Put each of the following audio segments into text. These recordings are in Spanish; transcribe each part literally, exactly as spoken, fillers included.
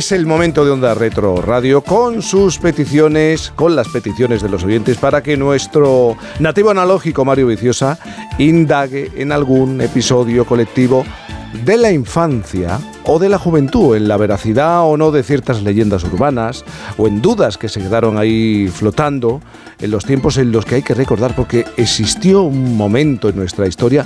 Es el momento de Onda Retro Radio con sus peticiones, con las peticiones de los oyentes para que nuestro nativo analógico Mario Viciosa indague en algún episodio colectivo de la infancia o de la juventud, en la veracidad o no de ciertas leyendas urbanas o en dudas que se quedaron ahí flotando en los tiempos en los que hay que recordar, porque existió un momento en nuestra historia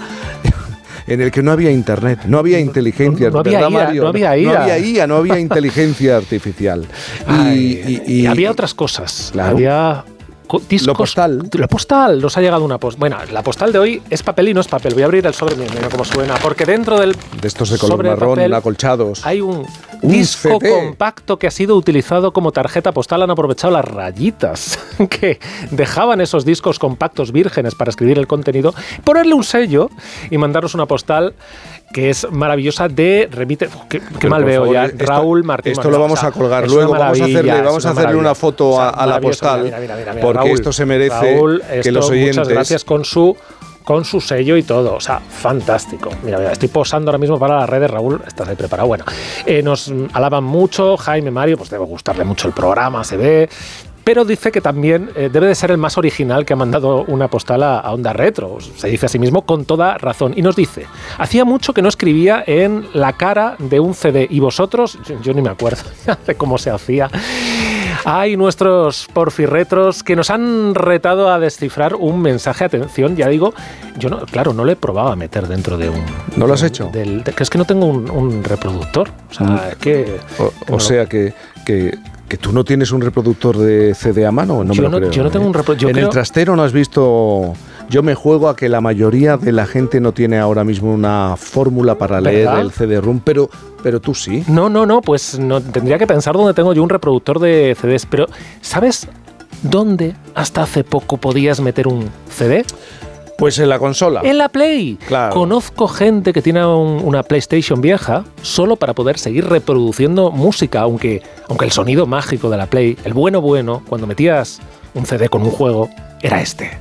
en el que no había internet, no había inteligencia, no, no había ¿verdad, I A, Mario? No había I A, no había I A, no había inteligencia artificial. Ay, y, y, y había otras cosas. Claro. Había discos. Lo postal. Lo postal, nos ha llegado una postal. Bueno, la postal de hoy es papel y no es papel. Voy a abrir el sobre, mira cómo suena, porque dentro del de estos de color marrón, papel, acolchados, hay un, un disco C D compacto que ha sido utilizado como tarjeta postal. Han aprovechado las rayitas que dejaban esos discos compactos vírgenes para escribir el contenido, ponerle un sello y mandarnos una postal que es maravillosa de remite. Qué, qué mal veo favor, ya. Esto, Raúl Martín. Esto lo vamos a colgar luego. Vamos a hacerle, vamos a hacerle una foto a, o sea, a la postal. Mira, mira, mira, mira, porque Raúl, esto se merece Raúl, que esto, los oyentes. Muchas gracias con su. Con su sello y todo, o sea, fantástico. Mira, mira, estoy posando ahora mismo para las redes, Raúl, estás ahí preparado. Bueno, eh, nos alaban mucho, Jaime, Mario, pues debe gustarle mucho el programa, se ve, pero dice que también eh, debe de ser el más original que ha mandado una postal a, a Onda Retro, se dice a sí mismo con toda razón, y nos dice, hacía mucho que no escribía en la cara de un C D, y vosotros, yo, yo ni me acuerdo de cómo se hacía. Hay nuestros porfirretros que nos han retado a descifrar un mensaje. Atención, ya digo, yo no, claro, no le probaba a meter dentro de un... ¿No lo has hecho? Del, de, que es que no tengo un, un reproductor. O sea, mm. es que... O, que o sea, que... que ¿Que tú no tienes un reproductor de C D a mano? No yo, me lo no, creo, yo no tengo ¿eh? un reproductor. En creo... el trastero no has visto... Yo me juego a que la mayoría de la gente no tiene ahora mismo una fórmula para leer ¿verdad? El C D-ROM, pero, pero tú sí. No, no, no, pues no, tendría que pensar dónde tengo yo un reproductor de C Ds. Pero, ¿sabes dónde hasta hace poco podías meter un C D? Pues en la consola. En la Play. Claro. Conozco gente que tiene un, una PlayStation vieja solo para poder seguir reproduciendo música, aunque, aunque el sonido mágico de la Play, el bueno bueno, cuando metías un C D con un juego, era este.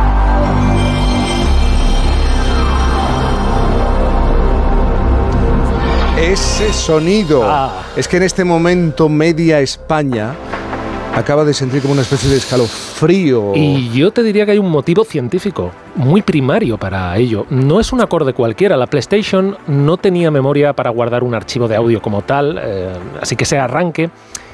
Ese sonido. Ah. Es que en este momento media España acaba de sentir como una especie de escalofrío. Y yo te diría que hay un motivo científico muy primario para ello. No es un acorde cualquiera. La PlayStation no tenía memoria para guardar un archivo de audio como tal, eh, así que ese arranque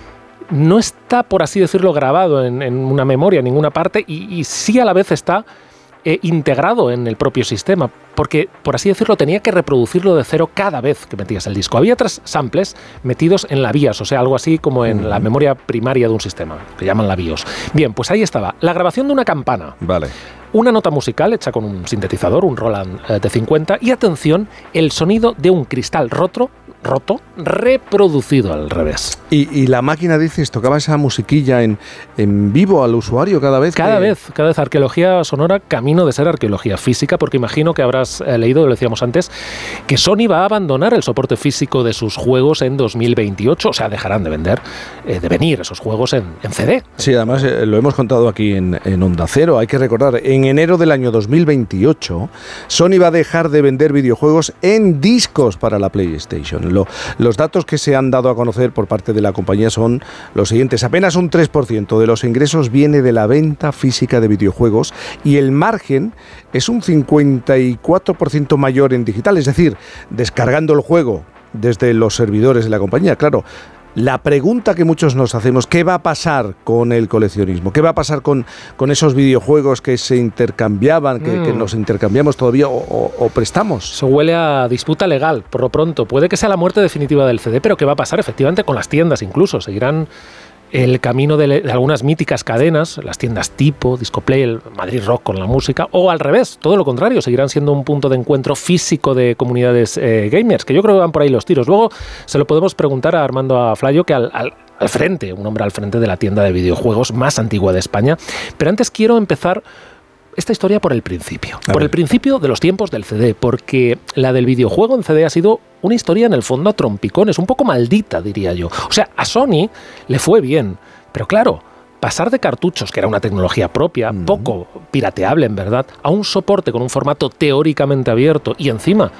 no está, por así decirlo, grabado en, en una memoria en ninguna parte y, y sí a la vez está eh, integrado en el propio sistema, porque, por así decirlo, tenía que reproducirlo de cero cada vez que metías el disco. Había tres samples metidos en la BIOS, o sea, algo así como en la memoria primaria de un sistema, que llaman la BIOS. Bien, pues ahí estaba, la grabación de una campana. Vale. Una nota musical hecha con un sintetizador, un Roland eh, T cincuenta, y atención, el sonido de un cristal roto, roto, reproducido al revés. Y, y la máquina, dices, tocaba esa musiquilla en, en vivo al usuario cada vez. Cada que... vez, cada vez. Arqueología sonora, camino de ser arqueología física, porque imagino que habrás eh, leído, lo decíamos antes, que Sony va a abandonar el soporte físico de sus juegos en dos mil veintiocho, o sea, dejarán de vender, eh, de venir esos juegos en, en C D. Sí, además eh, lo hemos contado aquí en, en Onda Cero, hay que recordar, en enero del año dos mil veintiocho, Sony va a dejar de vender videojuegos en discos para la PlayStation. Lo, los datos que se han dado a conocer por parte de la compañía son los siguientes. Apenas un tres por ciento de los ingresos viene de la venta física de videojuegos y el margen es un cincuenta y cuatro por ciento mayor en digital, es decir, descargando el juego desde los servidores de la compañía. Claro, la pregunta que muchos nos hacemos, ¿qué va a pasar con el coleccionismo? ¿Qué va a pasar con, con esos videojuegos que se intercambiaban, que, mm. que nos intercambiamos todavía o, o, o prestamos? Eso huele a disputa legal, por lo pronto. Puede que sea la muerte definitiva del C D, pero ¿qué va a pasar efectivamente con las tiendas incluso? Seguirán el camino de, de algunas míticas cadenas, las tiendas tipo, Discoplay, el Madrid Rock con la música, o al revés, todo lo contrario, seguirán siendo un punto de encuentro físico de comunidades eh, gamers, que yo creo que van por ahí los tiros. Luego se lo podemos preguntar a Armando Aflayo, que al, al, al frente, un hombre al frente de la tienda de videojuegos más antigua de España. Pero antes quiero empezar esta historia por el principio, a por ver. el principio de los tiempos del C D, porque la del videojuego en C D ha sido una historia en el fondo a trompicones, un poco maldita, diría yo. O sea, a Sony le fue bien, pero claro, pasar de cartuchos, que era una tecnología propia, mm. poco pirateable en verdad, a un soporte con un formato teóricamente abierto y encima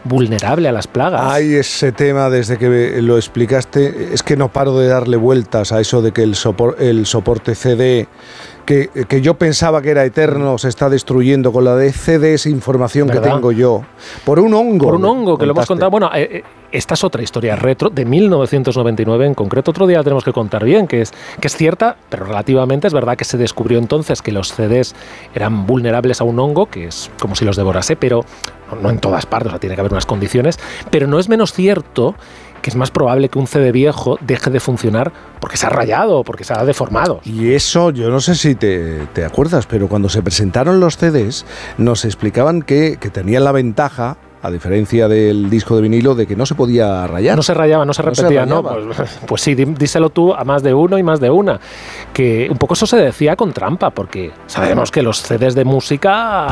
vulnerable a las plagas. Hay ese tema desde que lo explicaste, es que no paro de darle vueltas a eso de que el, sopor, el soporte C D, que, que yo pensaba que era eterno, se está destruyendo con la de C D, esa información ¿verdad? Que tengo yo, por un hongo. Por un hongo, que lo hemos contado. Bueno, eh, esta es otra historia retro, de mil novecientos noventa y nueve en concreto, otro día la tenemos que contar bien, que es, que es cierta, pero relativamente es verdad que se descubrió entonces que los C Ds eran vulnerables a un hongo, que es como si los devorase, pero no, no en todas partes, o sea, tiene que haber unas condiciones, pero no es menos cierto que es más probable que un C D viejo deje de funcionar porque se ha rayado o porque se ha deformado. Y eso, yo no sé si te, te acuerdas, pero cuando se presentaron los C Ds, nos explicaban que, que tenían la ventaja, a diferencia del disco de vinilo, de que no se podía rayar. No se rayaba, no se repetía, ¿no? Pues, pues sí, díselo tú a más de uno y más de una. Que un poco eso se decía con trampa, porque sabemos que los C Ds de música...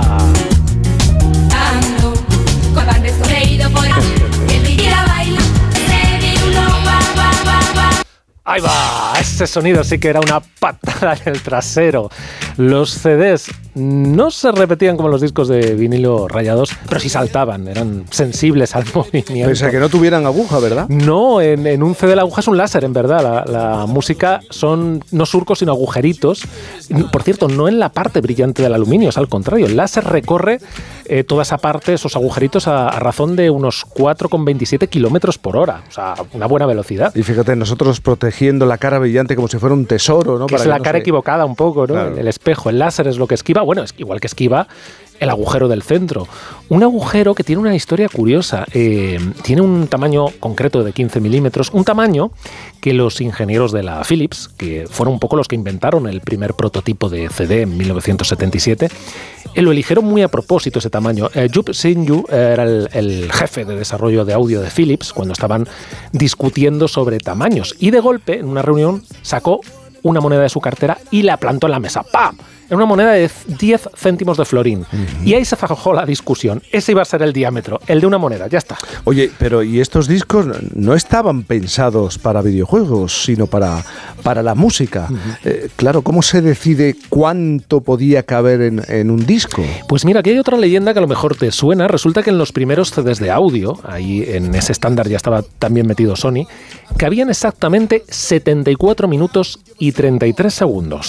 ¡Ahí va! Ese sonido sí que era una patada en el trasero. Los C Ds no se repetían como los discos de vinilo rayados, pero sí saltaban, eran sensibles al movimiento. Pese a que no tuvieran aguja, ¿verdad? No, en, en un C D la aguja es un láser, en verdad. La, la música son no surcos, sino agujeritos. Por cierto, no en la parte brillante del aluminio, es al contrario. El láser recorre eh, toda esa parte, esos agujeritos, a, a razón de unos cuatro coma veintisiete kilómetros por hora. O sea, una buena velocidad. Y fíjate, nosotros protegiendo la cara brillante como si fuera un tesoro, ¿no? Que Para es que la no cara se... equivocada un poco, ¿no? Claro. El espejo, el láser es lo que esquiva. Bueno, es igual que esquiva el agujero del centro. Un agujero que tiene una historia curiosa. Eh, tiene un tamaño concreto de quince milímetros, un tamaño que los ingenieros de la Philips, que fueron un poco los que inventaron el primer prototipo de C D en mil novecientos setenta y siete, eh, lo eligieron muy a propósito ese tamaño. Eh, Jupp Sinju era el, el jefe de desarrollo de audio de Philips cuando estaban discutiendo sobre tamaños y de golpe, en una reunión, sacó una moneda de su cartera y la plantó en la mesa. ¡Pam! Era una moneda de diez céntimos de florín. Uh-huh. Y ahí se fajó la discusión. Ese iba a ser el diámetro, el de una moneda, ya está. Oye, pero ¿y estos discos no estaban pensados para videojuegos, sino para, para la música? Uh-huh. Eh, claro, ¿cómo se decide cuánto podía caber en, en un disco? Pues mira, aquí hay otra leyenda que a lo mejor te suena. Resulta que en los primeros C Ds de audio, ahí en ese estándar ya estaba también metido Sony, cabían exactamente setenta y cuatro minutos y treinta y tres segundos.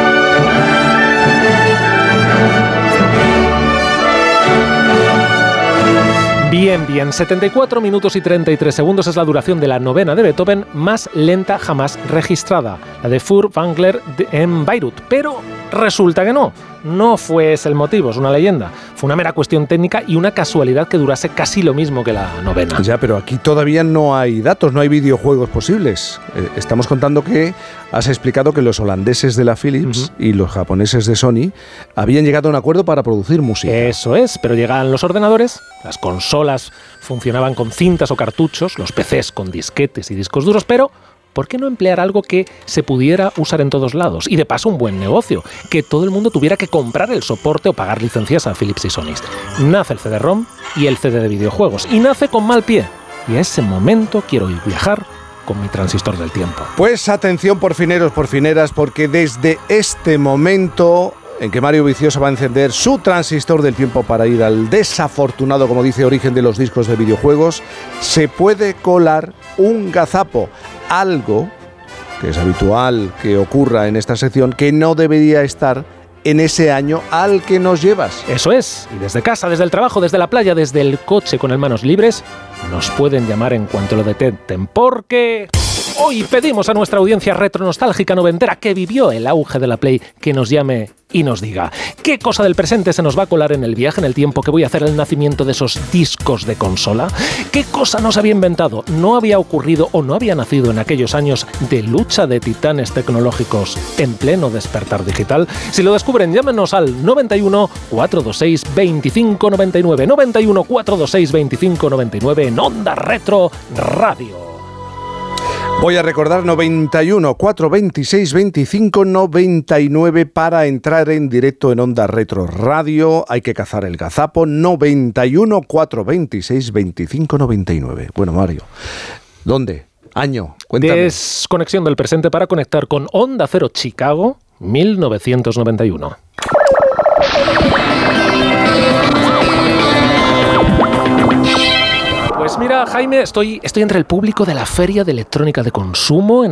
Bien, bien, setenta y cuatro minutos y treinta y tres segundos es la duración de la novena de Beethoven más lenta jamás registrada, la de Furtwängler en Bayreuth, pero resulta que no, no fue ese el motivo, es una leyenda, fue una mera cuestión técnica y una casualidad que durase casi lo mismo que la novena. Ya, pero aquí todavía no hay datos, no hay videojuegos posibles. Eh, estamos contando que has explicado que los holandeses de la Philips uh-huh. y los japoneses de Sony habían llegado a un acuerdo para producir música. Eso es, pero llegaban los ordenadores, las consolas funcionaban con cintas o cartuchos, los P Cs con disquetes y discos duros, pero ¿por qué no emplear algo que se pudiera usar en todos lados? Y de paso un buen negocio, que todo el mundo tuviera que comprar el soporte o pagar licencias a Philips y Sony. Nace el C D ROM y el C D de videojuegos, y nace con mal pie. Y a ese momento quiero ir viajar con mi transistor del tiempo. Pues atención, porfineros, porfineras, porque desde este momento en que Mario Vicioso va a encender su transistor del tiempo para ir al desafortunado, como dice, origen de los discos de videojuegos, se puede colar un gazapo, algo que es habitual que ocurra en esta sección, que no debería estar en ese año al que nos llevas. Eso es, y desde casa, desde el trabajo, desde la playa, desde el coche con las manos libres, nos pueden llamar en cuanto lo detecten, porque hoy pedimos a nuestra audiencia retronostálgica noventera que vivió el auge de la Play que nos llame y nos diga qué cosa del presente se nos va a colar en el viaje en el tiempo que voy a hacer el nacimiento de esos discos de consola, qué cosa no se había inventado, no había ocurrido o no había nacido en aquellos años de lucha de titanes tecnológicos en pleno despertar digital. Si lo descubren, llámenos al noventa y uno, cuatrocientos veintiséis, veinticinco noventa y nueve, noventa y uno, cuatrocientos veintiséis, veinticinco noventa y nueve en Onda Retro Radio. Voy a recordar noventa y uno, cuatrocientos veintiséis, veinticinco noventa y nueve para entrar en directo en Onda Retro Radio. Hay que cazar el gazapo, noventa y uno, cuatrocientos veintiséis, veinticinco noventa y nueve. Bueno, Mario, ¿dónde? Año, cuéntame. Desconexión del presente para conectar con Onda Cero Chicago, mil novecientos noventa y uno. Pues mira, Jaime, estoy, estoy entre el público de la Feria de Electrónica de Consumo en